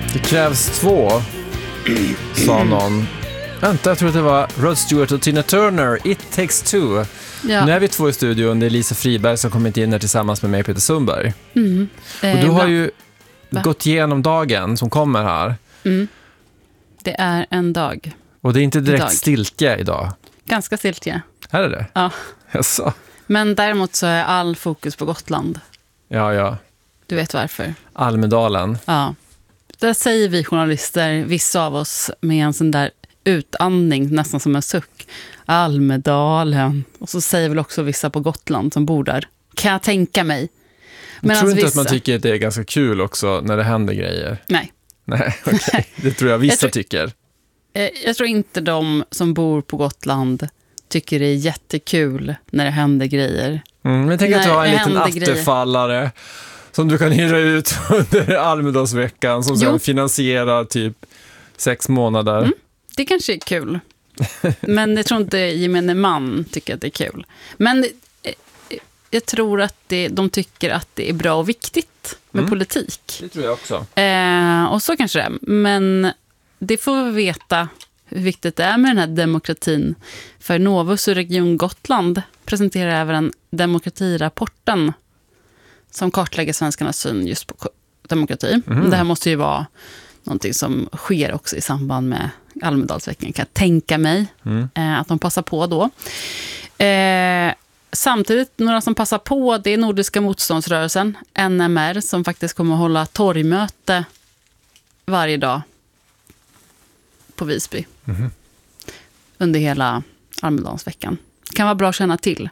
Det krävs 2, sa någon. Vänta, jag tror att det var Rod Stewart och Tina Turner. It takes 2. Ja. Nu är vi 2 i studion. Det är Lisa Friberg som kommit in här tillsammans med mig, Peter Sundberg. Och du har ju gått igenom dagen som kommer här. Det är en dag. Och det är inte direkt stiltje idag. Ganska stiltje. Är det? Ja. Jaså. Men däremot så är all fokus på Gotland. Ja. Du vet varför. Almedalen. Ja. Där säger vi journalister, vissa av oss med en sån där utandning, nästan som en suck. Almedalen. Och så säger väl också vissa på Gotland som bor där. Kan jag tänka mig. Jag tror inte att man tycker att det är ganska kul också när det händer grejer. Nej, okej. Det tror jag vissa tycker. Jag tror inte de som bor på Gotland tycker det är jättekul när det händer grejer. Men tänk att du har en liten attefallare som du kan hyra ut under Almedalsveckan som sedan finansierar typ 6 månader. Det kanske är kul. Men jag tror inte gemene man tycker att det är kul. Men jag tror att de tycker att det är bra och viktigt med politik. Det tror jag också. Och så kanske det är. Men det får vi veta hur viktigt det är med den här demokratin. För Novus och Region Gotland presenterar även demokratirapporten som kartlägger svenskarnas syn just på demokrati. Det här måste ju vara någonting som sker också i samband med Almedalsveckan, kan jag tänka mig att de passar på då. Samtidigt, några som passar på, det är Nordiska motståndsrörelsen, NMR, som faktiskt kommer att hålla torgmöte varje dag på Visby. Under hela Almedalsveckan. Det kan vara bra att känna till.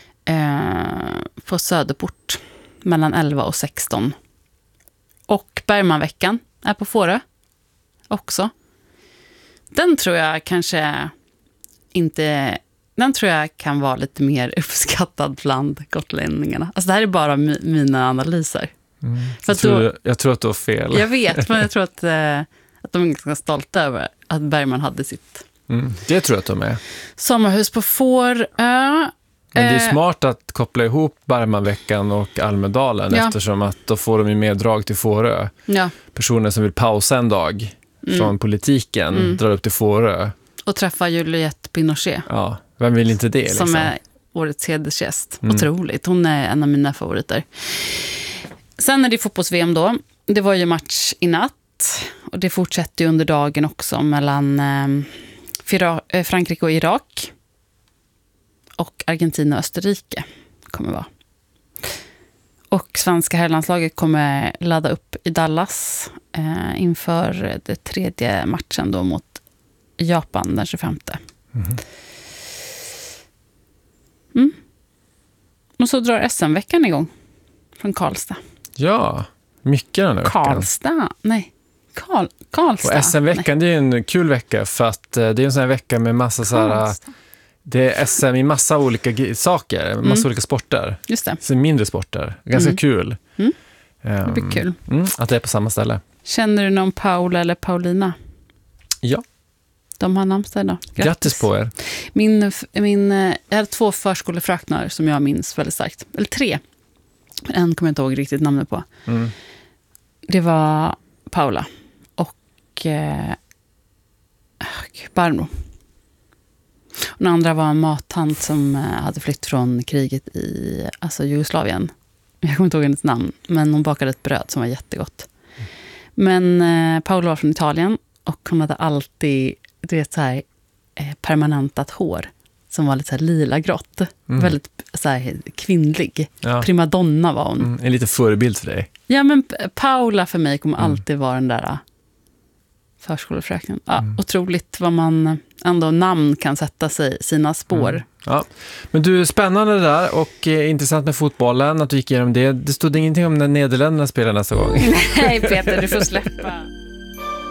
På Söderport mellan 11 och 16. Och Bergmanveckan är på Fårö också. Den tror jag kanske inte... Den tror jag kan vara lite mer uppskattad bland gotlänningarna. Alltså det här är bara mina analyser. Jag tror att du har fel. Jag vet, men jag tror att de är ganska stolta över att Bergman hade sitt... Det tror jag att de är. Sommarhus på Fårö. Men det är smart att koppla ihop Bergmanveckan och Almedalen eftersom att då får de ju mer drag till Fårö. Ja. Personer som vill pausa en dag från politiken drar upp till Fårö. Och träffa Juliette Pinochet. Ja, vem vill inte det? Liksom? Som är årets hedersgäst. Otroligt. Hon är en av mina favoriter. Sen är det fotbolls-VM då. Det var ju match i natt. Och det fortsätter ju under dagen också mellan Frankrike och Irak. Och Argentina och Österrike kommer vara. Och svenska herrlandslaget kommer ladda upp i Dallas inför det 3:e matchen då mot Japan den 25. Och så drar SM-veckan igång från Karlstad. Ja, mycket den här veckan. Karlstad? Nej. Karlstad. Och SM-veckan, det är en kul vecka för att det är en sån här vecka med massa så här... Det är SM i massa olika saker, massa olika sporter. Just det. Så mindre sporter. Ganska kul. Det blir kul. Att det är på samma ställe. Känner du någon Paula eller Paulina? Ja. De har namnsdag idag. Grattis på er. Jag hade 2 förskolefröknar som jag minns väldigt starkt. Eller 3. En kommer jag inte ihåg riktigt namnet på. Det var Paula och Barbro. Och den andra var en mattant som hade flytt från kriget i Jugoslavien. Jag kommer inte ihåg hennes namn, men hon bakade ett bröd som var jättegott. Men Paula var från Italien och hon hade alltid så här, permanentat hår som var lite så här lila-grått. Väldigt så här, kvinnlig. Ja. Primadonna var hon. En liten förebild för dig. Ja, men Paula för mig kommer alltid vara den där förskolefröken. Ja, otroligt vad man ändå namn kan sätta sig sina spår. Ja. Men du, spännande det där och intressant med fotbollen att du gick igenom det. Det stod ingenting om när Nederländerna spelar nästa gång. Nej, Peter, du får släppa.